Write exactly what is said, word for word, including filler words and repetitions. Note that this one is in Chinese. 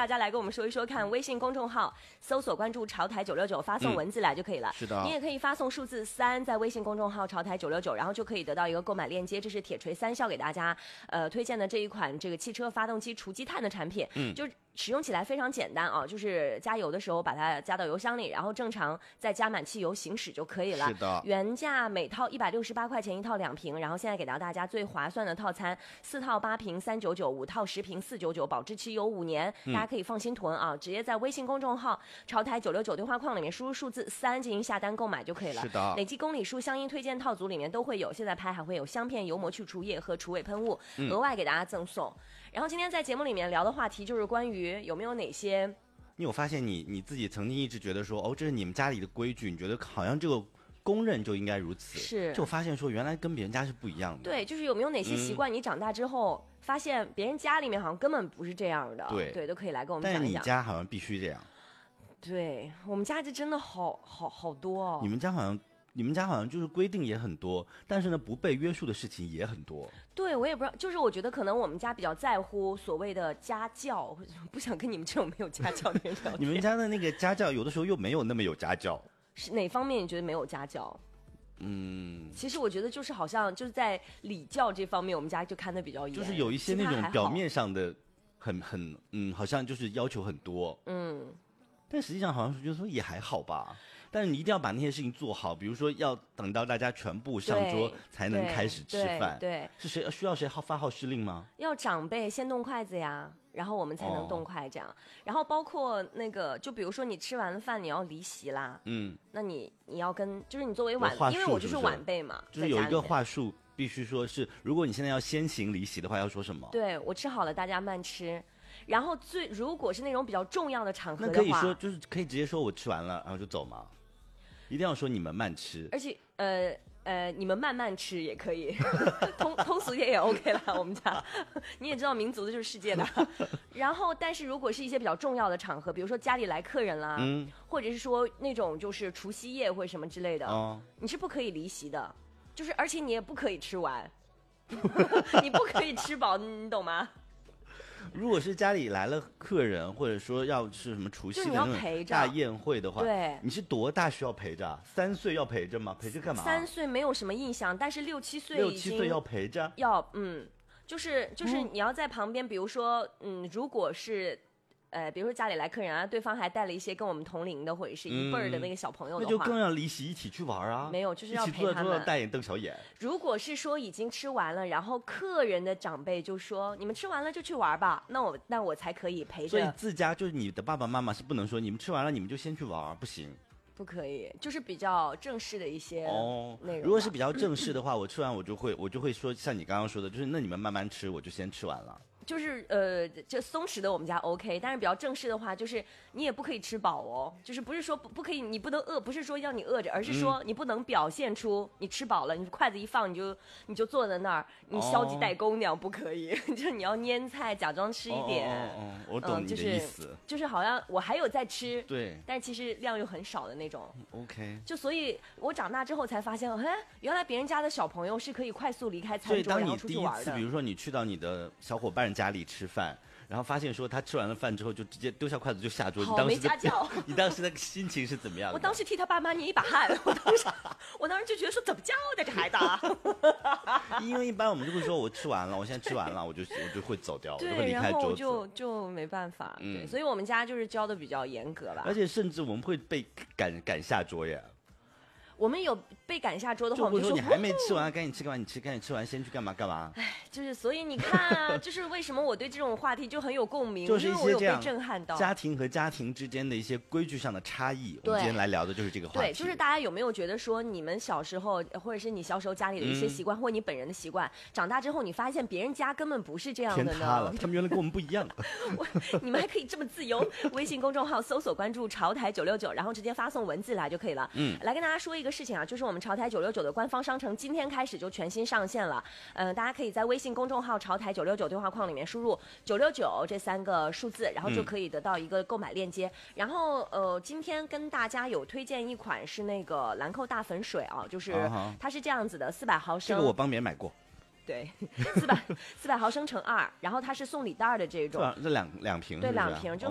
大家来跟我们说一说看，微信公众号搜索关注潮台九六九，发送文字来就可以了。 嗯、是的， 你也可以发送数字三，在微信公众号潮台九六九，然后就可以得到一个购买链接。这是铁锤三笑给大家呃推荐的这一款这个汽车发动机除积碳的产品，嗯，就使用起来非常简单啊，就是加油的时候把它加到油箱里，然后正常再加满汽油行驶就可以了。 是的， 原价每套一百六十八块钱一套两瓶，然后现在给到大家最划算的套餐，四套八瓶三九九，五套十瓶四九九，保质期有五年，大家可以放心囤啊，直接在微信公众号潮台九六九对话框里面输入数字三进行下单购买就可以了。 是的， 累计公里数相应推荐套组里面都会有，现在拍还会有香片、油膜去除液和除尾喷雾，额外给大家赠送。然后今天在节目里面聊的话题就是关于有没有哪些， 你有发现你你自己曾经一直觉得说，哦，这是你们家里的规矩，你觉得好像这个公认就应该如此， 是， 就发现说原来跟别人家是不一样的。 对，就是有没有哪些习惯，你长大之后、嗯、发现别人家里面好像根本不是这样的， 对对，都可以来跟我们讲一讲。 但是你家好像必须这样。 对，我们家这真的好好好多哦。 你们家好像。你们家好像就是规定也很多，但是呢，不被约束的事情也很多。 对，我也不知道，就是我觉得可能我们家比较在乎所谓的家教，不想跟你们这种没有家教的人聊天。 你们家的那个家教，有的时候又没有那么有家教。 是哪方面你觉得没有家教？嗯，其实我觉得就是好像就是在礼教这方面，我们家就看得比较严， 就是有一些那种表面上的很很嗯，好像就是要求很多，嗯，但实际上好像是觉得说也还好吧。但是你一定要把那些事情做好，比如说要等到大家全部上桌才能开始吃饭。 对，对是谁需要谁发号施令吗？ 要长辈先动筷子呀，然后我们才能动筷这样。哦、然后包括那个，就比如说你吃完了饭你要离席啦，嗯，那你你要跟就是你作为晚，因为我就是晚辈嘛， 就是有一个话术，必须说是，如果你现在要先行离席的话，要说什么？ 对，我吃好了，大家慢吃。然后最如果是那种比较重要的场合的话， 那可以说就是可以直接说我吃完了，然后就走吗？一定要说你们慢吃， 而且呃呃，你们慢慢吃也可以，通通俗点也 OK 了。我们家你也知道，民族的就是世界的。然后，但是如果是一些比较重要的场合，比如说家里来客人啦，嗯，或者是说那种就是除夕夜或者什么之类的，哦，你是不可以离席的，就是而且你也不可以吃完，你不可以吃饱，你懂吗？ 如果是家里来了客人，或者说要是什么除夕的那种大宴会的话， 对， 你是多大需要陪着？三岁要陪着吗？陪着干嘛？ 三岁没有什么印象，但是六七岁六七岁要陪着， 要嗯，就是就是你要在旁边，比如说嗯，如果是。呃，比如说家里来客人啊，对方还带了一些跟我们同龄的或者是一辈儿的那个小朋友的话， 嗯、那就更要离席一起去玩啊。 没有，就是要陪他们。 一起坐在桌上大眼瞪小眼。 如果是说已经吃完了，然后客人的长辈就说你们吃完了就去玩吧，那我那我才可以陪着。 所以自家就是你的爸爸妈妈是不能说你们吃完了你们就先去玩，不行。 不可以，就是比较正式的一些哦内容。 如果是比较正式的话，我吃完我就会我就会说，像你刚刚说的，就是那你们慢慢吃，我就先吃完了。 就是呃，就松弛的我们家 OK， 但是比较正式的话，就是你也不可以吃饱哦，就是不是说不不可以，你不能饿，不是说要你饿着，而是说你不能表现出你吃饱了，你筷子一放你就你就坐在那儿，你消极怠工那样不可以，哦、就是你要拈菜，假装吃一点。 哦哦哦，我懂你的意思、 嗯就是，就是好像我还有在吃， 对， 但其实量又很少的那种。 OK， 就所以，我长大之后才发现，哎，原来别人家的小朋友是可以快速离开餐桌然后出去玩的。 所以当你第一次，比如说你去到你的小伙伴家里吃饭。然后发现说他吃完了饭之后就直接丢下筷子就下桌， 好没家教。 你当时的心情是怎么样的？ 我当时替他爸妈捏一把汗，我当时我当时就觉得说怎么教的这孩子啊？ 因为一般我们就会说我吃完了，我现在吃完了，我就我就会走掉，我就会离开桌子。 然后就就没办法，嗯、对，所以我们家就是教的比较严格吧。 而且甚至我们会被赶赶下桌耶。 我们有被赶下桌的话， 我们就说你还没吃完，赶紧吃干嘛？你吃，赶紧吃完先去干嘛干嘛？ 哎，就是所以你看啊，就是为什么我对这种话题就很有共鸣， 就是一些这样震撼到家庭和家庭之间的一些规矩上的差异。我们今天来聊的就是这个话题。 对，就是大家有没有觉得说，你们小时候或者是你小时候家里的一些习惯，嗯、或你本人的习惯，长大之后你发现别人家根本不是这样的呢？ 天塌了，他们原来跟我们不一样。 我你们还可以这么自由，微信公众号搜索关注潮台九六九，然后直接发送文字来就可以了。嗯，来跟大家说一个事情啊，就是我们潮台九六九的官方商城今天开始就全新上线了。嗯、呃，大家可以在微信公众号潮台九六九对话框里面输入九六九这三个数字，然后就可以得到一个购买链接。嗯、然后呃，今天跟大家有推荐一款是那个兰蔻大粉水啊，就是它是这样子的，四百毫升。 这个我帮别人买过。 对，四百四百毫升乘二，然后它是送礼袋的这种， 这两两瓶， 对，两瓶就